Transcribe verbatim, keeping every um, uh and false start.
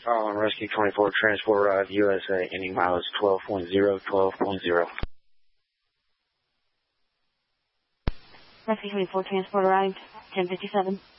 Following Rescue twenty-four, transport arrived U S A, ending mileage twelve point zero, twelve point zero. Rescue twenty-four, transport arrived, ten fifty-seven.